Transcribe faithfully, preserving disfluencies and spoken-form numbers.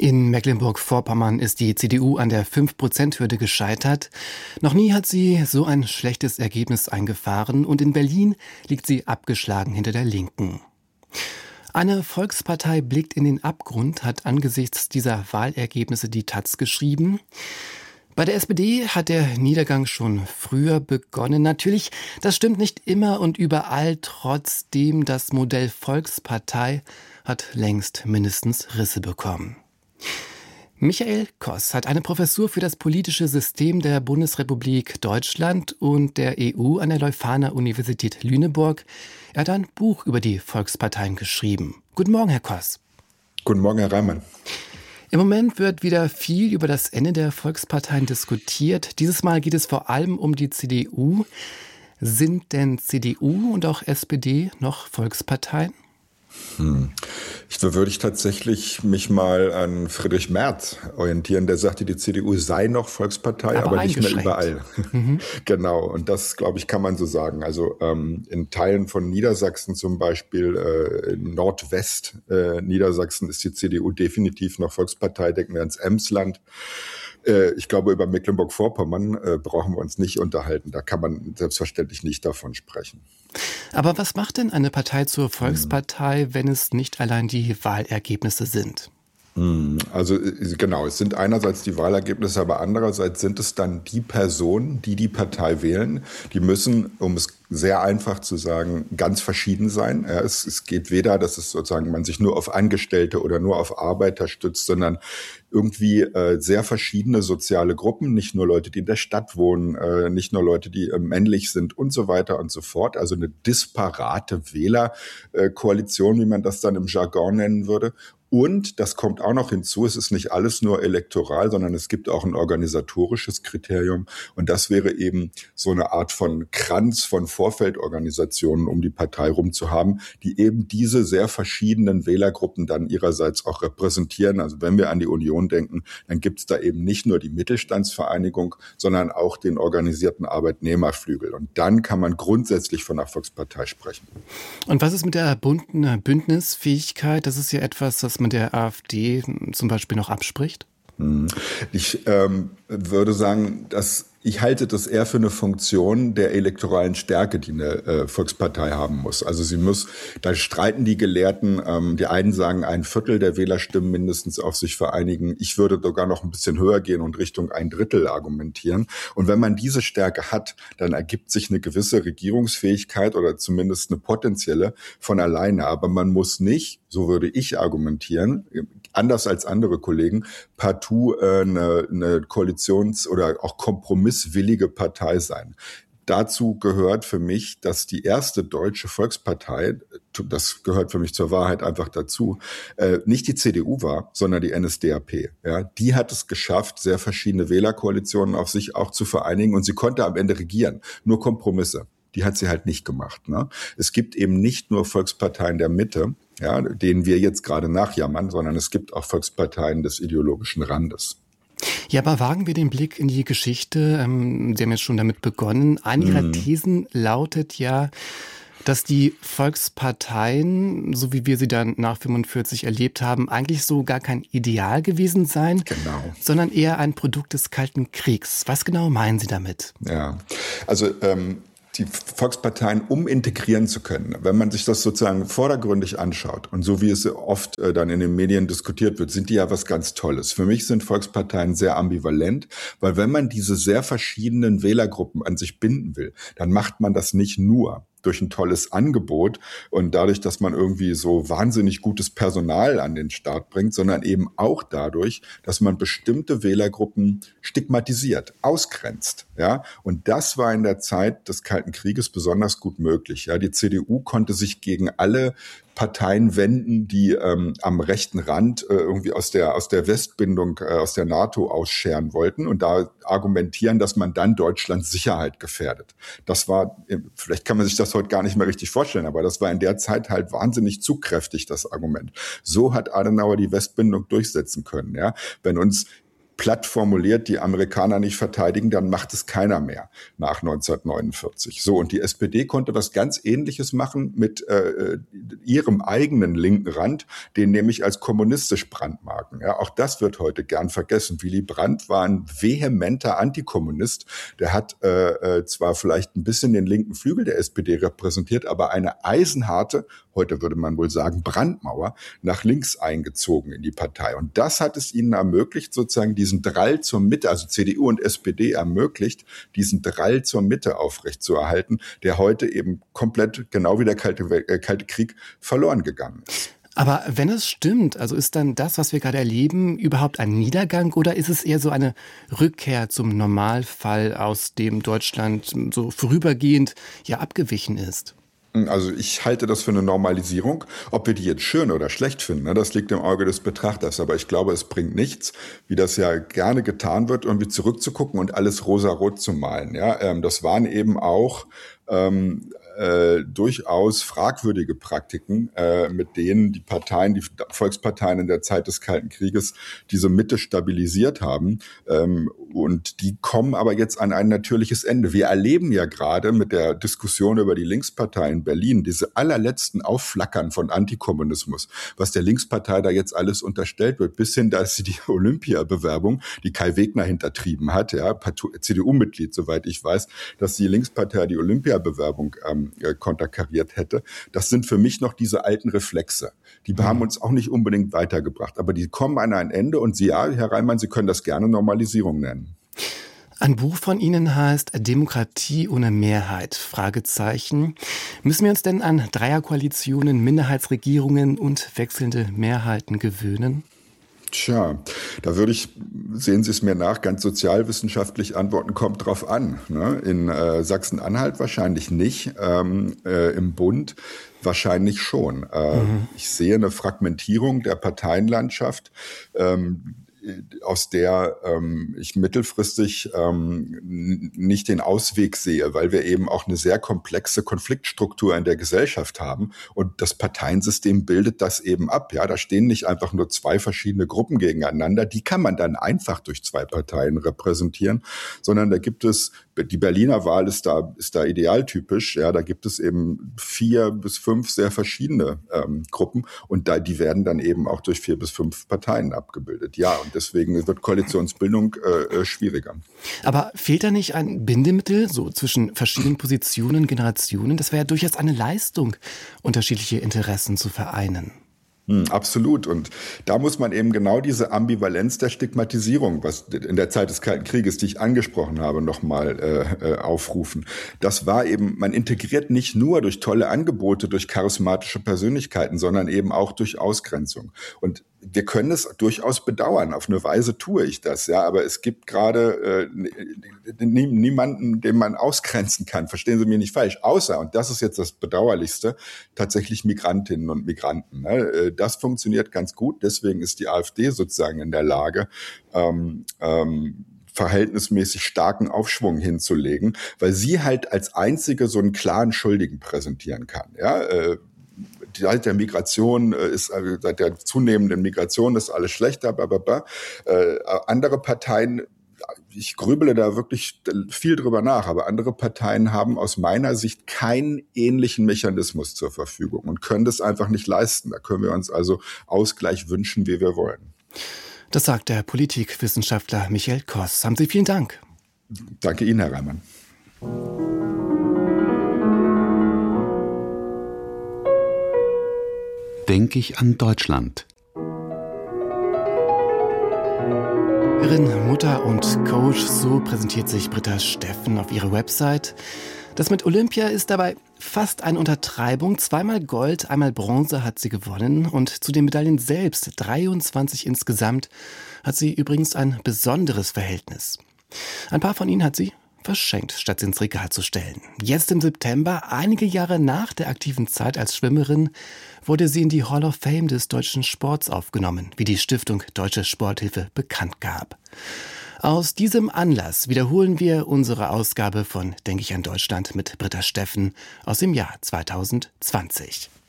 In Mecklenburg-Vorpommern ist die C D U an der fünf Prozent Hürde gescheitert. Noch nie hat sie so ein schlechtes Ergebnis eingefahren und in Berlin liegt sie abgeschlagen hinter der Linken. Eine Volkspartei blickt in den Abgrund, hat angesichts dieser Wahlergebnisse die Taz geschrieben. Bei der S P D hat der Niedergang schon früher begonnen. Natürlich, das stimmt nicht immer und überall. Trotzdem, das Modell Volkspartei hat längst mindestens Risse bekommen. Michael Koss hat eine Professur für das politische System der Bundesrepublik Deutschland und der E U an der Leuphana-Universität Lüneburg. Er hat ein Buch über die Volksparteien geschrieben. Guten Morgen, Herr Koss. Guten Morgen, Herr Reimann. Im Moment wird wieder viel über das Ende der Volksparteien diskutiert. Dieses Mal geht es vor allem um die C D U. Sind denn C D U und auch S P D noch Volksparteien? Hm. Ich würde ich tatsächlich mich mal an Friedrich Merz orientieren. Der sagte, die C D U sei noch Volkspartei, aber, aber nicht mehr überall. Mhm. Genau, und das, glaube ich, kann man so sagen. Also ähm, in Teilen von Niedersachsen zum Beispiel, äh, in Nordwest äh, Niedersachsen ist die C D U definitiv noch Volkspartei. Denken wir ans Emsland. Äh, ich glaube, über Mecklenburg-Vorpommern äh, brauchen wir uns nicht unterhalten. Da kann man selbstverständlich nicht davon sprechen. Aber was macht denn eine Partei zur Volkspartei, wenn es nicht allein die Wahlergebnisse sind? Also genau, es sind einerseits die Wahlergebnisse, aber andererseits sind es dann die Personen, die die Partei wählen. Die müssen, um es sehr einfach zu sagen, ganz verschieden sein. Ja, es, es geht weder, dass es sozusagen man sich nur auf Angestellte oder nur auf Arbeiter stützt, sondern irgendwie äh, sehr verschiedene soziale Gruppen, nicht nur Leute, die in der Stadt wohnen, äh, nicht nur Leute, die äh, männlich sind und so weiter und so fort. Also eine disparate Wählerkoalition, wie man das dann im Jargon nennen würde. Und das kommt auch noch hinzu, es ist nicht alles nur elektoral, sondern es gibt auch ein organisatorisches Kriterium. Und das wäre eben so eine Art von Kranz von Vorfeldorganisationen, um die Partei rum zu haben, die eben diese sehr verschiedenen Wählergruppen dann ihrerseits auch repräsentieren. Also wenn wir an die Union denken, dann gibt es da eben nicht nur die Mittelstandsvereinigung, sondern auch den organisierten Arbeitnehmerflügel. Und dann kann man grundsätzlich von einer Volkspartei sprechen. Und was ist mit der bunten Bündnisfähigkeit? Das ist ja etwas, was man der AfD zum Beispiel noch abspricht? Ich ähm, würde sagen, dass ich halte das eher für eine Funktion der elektoralen Stärke, die eine äh, Volkspartei haben muss. Also sie muss, da streiten die Gelehrten, ähm, die einen sagen, ein Viertel der Wählerstimmen mindestens auf sich vereinigen. Ich würde sogar noch ein bisschen höher gehen und Richtung ein Drittel argumentieren. Und wenn man diese Stärke hat, dann ergibt sich eine gewisse Regierungsfähigkeit oder zumindest eine potenzielle von alleine. Aber man muss nicht, so würde ich argumentieren, anders als andere Kollegen, partout äh, eine, eine Koalitions- oder auch kompromisswillige Partei sein. Dazu gehört für mich, dass die erste deutsche Volkspartei, das gehört für mich zur Wahrheit einfach dazu, äh, nicht die C D U war, sondern die N S D A P. Ja, die hat es geschafft, sehr verschiedene Wählerkoalitionen auf sich auch zu vereinigen und sie konnte am Ende regieren. Nur Kompromisse. Die hat sie halt nicht gemacht. Ne? Es gibt eben nicht nur Volksparteien der Mitte, ja, denen wir jetzt gerade nachjammern, sondern es gibt auch Volksparteien des ideologischen Randes. Ja, aber wagen wir den Blick in die Geschichte. Ähm, Sie haben jetzt schon damit begonnen. Eine Ihrer hm. Thesen lautet ja, dass die Volksparteien, so wie wir sie dann nach fünfundvierzig erlebt haben, eigentlich so gar kein Ideal gewesen seien, genau. sondern eher ein Produkt des Kalten Kriegs. Was genau meinen Sie damit? Ja, also ähm die Volksparteien, um integrieren zu können, wenn man sich das sozusagen vordergründig anschaut und so wie es oft äh, dann in den Medien diskutiert wird, sind die ja was ganz Tolles. Für mich sind Volksparteien sehr ambivalent, weil wenn man diese sehr verschiedenen Wählergruppen an sich binden will, dann macht man das nicht nur durch ein tolles Angebot und dadurch, dass man irgendwie so wahnsinnig gutes Personal an den Start bringt, sondern eben auch dadurch, dass man bestimmte Wählergruppen stigmatisiert, ausgrenzt. Ja, und das war in der Zeit des Kalten Krieges besonders gut möglich. Ja, die C D U konnte sich gegen alle Parteien wenden, die ähm, am rechten Rand äh, irgendwie aus der aus der Westbindung, äh, aus der NATO ausscheren wollten und da argumentieren, dass man dann Deutschlands Sicherheit gefährdet. Das war, vielleicht kann man sich das heute gar nicht mehr richtig vorstellen, aber das war in der Zeit halt wahnsinnig zugkräftig, das Argument. So hat Adenauer die Westbindung durchsetzen können. Ja, wenn uns platt formuliert, die Amerikaner nicht verteidigen, dann macht es keiner mehr nach neunzehnhundertneunundvierzig. So, und die S P D konnte was ganz Ähnliches machen mit äh, ihrem eigenen linken Rand, den nämlich als kommunistisch brandmarken. Ja, auch das wird heute gern vergessen. Willy Brandt war ein vehementer Antikommunist. Der hat äh, zwar vielleicht ein bisschen den linken Flügel der S P D repräsentiert, aber eine eisenharte, heute würde man wohl sagen, Brandmauer nach links eingezogen in die Partei. Und das hat es ihnen ermöglicht, sozusagen diesen Drall zur Mitte, also C D U und S P D ermöglicht, diesen Drall zur Mitte aufrechtzuerhalten, der heute eben komplett, genau wie der Kalte, äh, Kalte Krieg, verloren gegangen ist. Aber wenn es stimmt, also ist dann das, was wir gerade erleben, überhaupt ein Niedergang oder ist es eher so eine Rückkehr zum Normalfall, aus dem Deutschland so vorübergehend ja abgewichen ist? Also ich halte das für eine Normalisierung. Ob wir die jetzt schön oder schlecht finden, das liegt im Auge des Betrachters. Aber ich glaube, es bringt nichts, wie das ja gerne getan wird, irgendwie zurückzugucken und alles rosarot zu malen. Ja, das waren eben auch ähm, äh, durchaus fragwürdige Praktiken, äh, mit denen die Parteien, die Volksparteien in der Zeit des Kalten Krieges diese Mitte stabilisiert haben. Ähm, und die kommen aber jetzt an ein natürliches Ende. Wir erleben ja gerade mit der Diskussion über die Linkspartei in Berlin diese allerletzten Aufflackern von Antikommunismus, was der Linkspartei da jetzt alles unterstellt wird, bis hin, dass sie die Olympiabewerbung, die Kai Wegner hintertrieben hat, ja, C D U-Mitglied, soweit ich weiß, dass die Linkspartei die Olympiabewerbung ähm, konterkariert hätte. Das sind für mich noch diese alten Reflexe. Die haben uns auch nicht unbedingt weitergebracht, aber die kommen an ein Ende und Sie, ja, Herr Reimann, Sie können das gerne Normalisierung nennen. Ein Buch von Ihnen heißt Demokratie ohne Mehrheit, Fragezeichen. Müssen wir uns denn an Dreierkoalitionen, Minderheitsregierungen und wechselnde Mehrheiten gewöhnen? Tja, da würde ich, sehen Sie es mir nach, ganz sozialwissenschaftlich antworten, kommt drauf an. Ne? In äh, Sachsen-Anhalt wahrscheinlich nicht, ähm, äh, im Bund wahrscheinlich schon. Äh, mhm. Ich sehe eine Fragmentierung der Parteienlandschaft, ähm, aus der ähm, ich mittelfristig ähm, nicht den Ausweg sehe, weil wir eben auch eine sehr komplexe Konfliktstruktur in der Gesellschaft haben und das Parteiensystem bildet das eben ab. Ja, da stehen nicht einfach nur zwei verschiedene Gruppen gegeneinander, die kann man dann einfach durch zwei Parteien repräsentieren, sondern da gibt es, die Berliner Wahl ist da ist da idealtypisch, ja, da gibt es eben vier bis fünf sehr verschiedene ähm, Gruppen und da die werden dann eben auch durch vier bis fünf Parteien abgebildet. Ja, und deswegen wird Koalitionsbildung äh, schwieriger. Aber fehlt da nicht ein Bindemittel so zwischen verschiedenen Positionen, Generationen? Das wäre ja durchaus eine Leistung, unterschiedliche Interessen zu vereinen. Hm, absolut. Und da muss man eben genau diese Ambivalenz der Stigmatisierung, was in der Zeit des Kalten Krieges, die ich angesprochen habe, nochmal äh, aufrufen. Das war eben, man integriert nicht nur durch tolle Angebote, durch charismatische Persönlichkeiten, sondern eben auch durch Ausgrenzung. Und wir können es durchaus bedauern. Auf eine Weise tue ich das, ja. Aber es gibt gerade äh, niemanden, den man ausgrenzen kann. Verstehen Sie mich nicht falsch. Außer, und das ist jetzt das Bedauerlichste, tatsächlich Migrantinnen und Migranten. Ne? Das funktioniert ganz gut. Deswegen ist die AfD sozusagen in der Lage, ähm, ähm, verhältnismäßig starken Aufschwung hinzulegen, weil sie halt als einzige so einen klaren Schuldigen präsentieren kann. Ja. Äh, Seit der Migration ist, seit der zunehmenden Migration ist alles schlechter, blablabla. Äh, andere Parteien, ich grübele da wirklich viel drüber nach, aber andere Parteien haben aus meiner Sicht keinen ähnlichen Mechanismus zur Verfügung und können das einfach nicht leisten. Da können wir uns also Ausgleich wünschen, wie wir wollen. Das sagt der Politikwissenschaftler Michael Koss. Haben Sie vielen Dank. Danke Ihnen, Herr Reimann. Denke ich an Deutschland. Mutter und Coach, so präsentiert sich Britta Steffen auf ihrer Website. Das mit Olympia ist dabei fast eine Untertreibung. Zweimal Gold, einmal Bronze hat sie gewonnen. Und zu den Medaillen selbst, dreiundzwanzig insgesamt, hat sie übrigens ein besonderes Verhältnis. Ein paar von ihnen hat sie verschenkt, statt sie ins Regal zu stellen. Jetzt im September, einige Jahre nach der aktiven Zeit als Schwimmerin, wurde sie in die Hall of Fame des deutschen Sports aufgenommen, wie die Stiftung Deutsche Sporthilfe bekannt gab. Aus diesem Anlass wiederholen wir unsere Ausgabe von Denke ich an Deutschland mit Britta Steffen aus dem Jahr zweitausendzwanzig.